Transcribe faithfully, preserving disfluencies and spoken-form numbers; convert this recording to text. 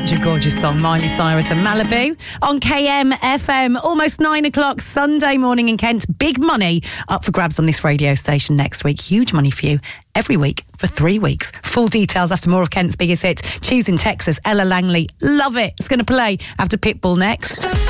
Such a gorgeous song, Miley Cyrus and Malibu on K M F M. Almost nine o'clock Sunday morning in Kent. Big money up for grabs on this radio station next week. Huge money for you every week for three weeks. Full details after more of Kent's biggest hits. Choosing Texas, Ella Langley. Love it. It's going to play after Pitbull next.